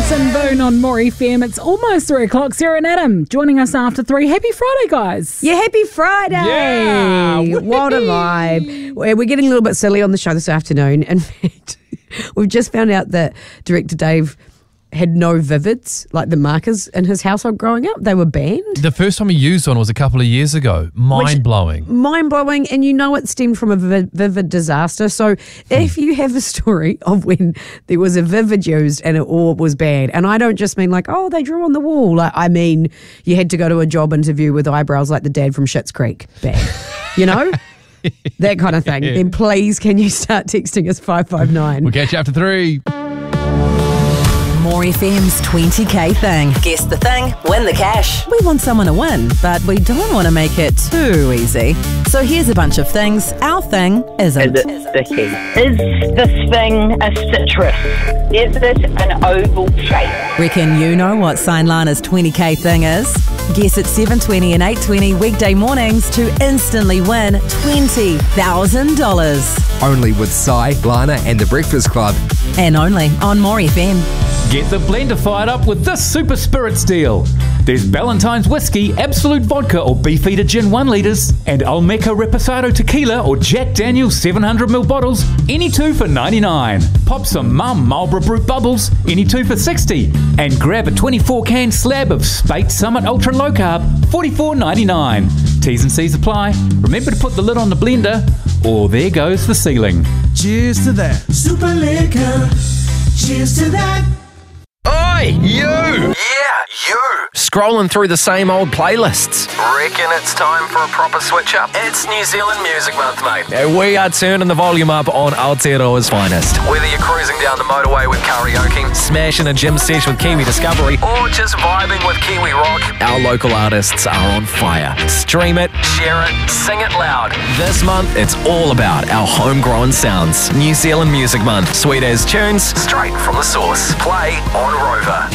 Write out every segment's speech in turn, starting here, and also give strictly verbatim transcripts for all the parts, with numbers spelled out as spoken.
And Boone on More F M. It's almost three o'clock. Sarah and Adam joining us after three. Happy Friday, guys. Yeah, happy Friday. Yeah. What a vibe. We're getting a little bit silly on the show this afternoon. In fact, we've just found out that director Dave had no Vivids, like the markers in his household growing up. They were banned. The first time he used one was a couple of years ago. Mind-blowing. Mind-blowing, and you know it stemmed from a Vivid, vivid disaster. So if you have a story of when there was a Vivid used and it all was bad, and I don't just mean like, oh, they drew on the wall. Like, I mean, you had to go to a job interview with eyebrows like the dad from Schitt's Creek. Bad. You know? That kind of thing. Yeah. Then please, can you start texting us five five nine? We'll catch you after three. More F M's twenty K thing. Guess the thing, win the cash. We want someone to win, but we don't want to make it too easy. So here's a bunch of things. Our thing isn't. Is it sticky? Is this thing a citrus? Is it an oval shape? Reckon you know what Sign Lana's twenty K thing is? Guess at seven twenty and eight twenty weekday mornings to instantly win twenty thousand dollars. Only with Sai, Lana and The Breakfast Club. And only on More F M. Get the blender fired up with this Super Spirits deal. There's Ballantine's Whiskey, Absolute Vodka or Beefeater Gin one litres and Olmeca Reposado Tequila or Jack Daniel's seven hundred milliliter bottles, any two for ninety-nine. Pop some Mum Marlborough Brut Bubbles, any two for sixty. And grab a twenty-four can slab of Spate Summit Ultra Low Carb, forty-four ninety-nine. T's and C's apply. Remember to put the lid on the blender or there goes the ceiling. Cheers to that. Super Liquor. Cheers to that. Oi, you! Yeah, you! Scrolling through the same old playlists. Reckon it's time for a proper switch up? It's New Zealand Music Month, mate. And we are turning the volume up on Aotearoa's finest. Whether you're cruising down the motorway with karaoke, smashing a gym session with Kiwi Discovery, or just vibing with Kiwi Rock, our local artists are on fire. Stream it, share it, sing it loud. This month, it's all about our homegrown sounds. New Zealand Music Month. Sweet as tunes, straight from the source. Play on Rover.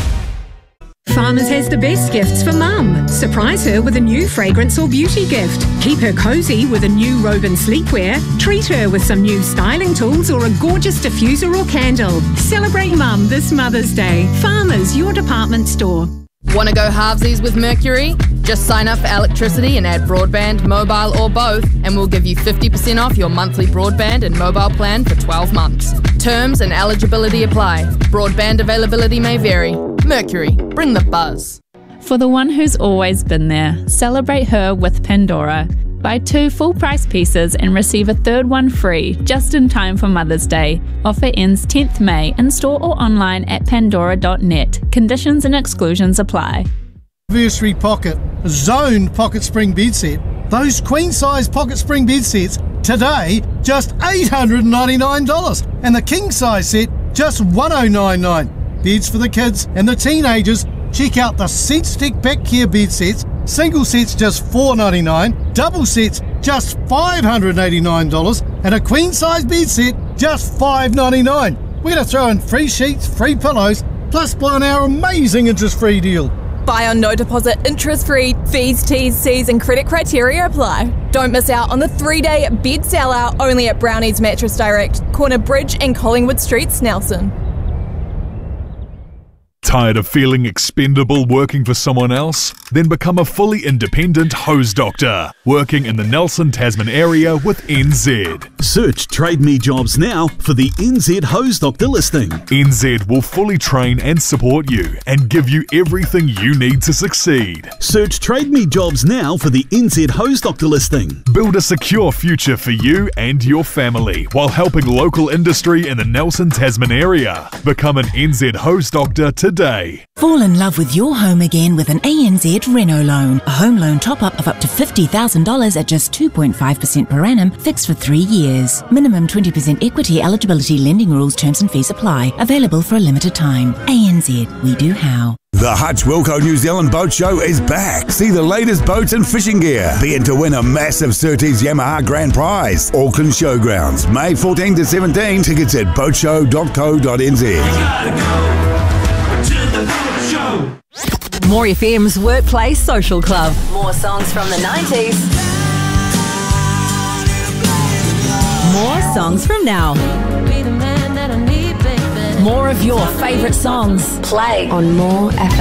Farmers has the best gifts for Mum. Surprise her with a new fragrance or beauty gift. Keep her cosy with a new robe and sleepwear. Treat her with some new styling tools or a gorgeous diffuser or candle. Celebrate Mum this Mother's Day. Farmers, your department store. Want to go halvesies with Mercury? Just sign up for electricity and add broadband, mobile or both, and we'll give you fifty percent off your monthly broadband and mobile plan for twelve months. Terms and eligibility apply. Broadband availability may vary. Mercury, bring the buzz. For the one who's always been there, celebrate her with Pandora. Buy two full-price pieces and receive a third one free, just in time for Mother's Day. Offer ends tenth May, in-store or online at pandora dot net. Conditions and exclusions apply. Anniversary Pocket, Zone Pocket Spring Bed Set. Those queen-size Pocket Spring Bed Sets, today, just eight hundred ninety-nine dollars. And the king-size set, just one thousand nine hundred ninety-nine dollars. Beds for the kids and the teenagers. Check out the SenseTech Back Care Bed Sets. Single sets just four dollars ninety-nine, double sets just five hundred eighty-nine dollars, and a queen-size bed set just five dollars ninety-nine. We're going to throw in free sheets, free pillows, plus buy on our amazing interest-free deal. Buy on no deposit, interest-free, fees, T's, C's and credit criteria apply. Don't miss out on the three-day bed sellout only at Brownies Mattress Direct, Corner Bridge and Collingwood Streets, Nelson. Tired of feeling expendable working for someone else? Then become a fully independent hose doctor, working in the Nelson Tasman area with N Z. Search Trade Me Jobs now for the N Z Hose Doctor listing. N Z will fully train and support you and give you everything you need to succeed. Search Trade Me Jobs now for the N Z Hose Doctor listing. Build a secure future for you and your family while helping local industry in the Nelson Tasman area. Become an N Z Hose Doctor today. Fall in love with your home again with an A N Z Reno loan. A home loan top-up of up to fifty thousand dollars at just two point five percent per annum, fixed for three years. Minimum twenty percent equity eligibility, lending rules, terms and fees apply. Available for a limited time. A N Z, we do how. The Hutch Wilco New Zealand Boat Show is back. See the latest boats and fishing gear. Be in to win a massive Surtees Yamaha Grand Prize. Auckland Showgrounds, May fourteenth to seventeenth. Tickets at boat show dot co dot n z. More F M's Workplace Social Club. More songs from the nineties. More songs from now. More of your favourite songs. Play on More F M.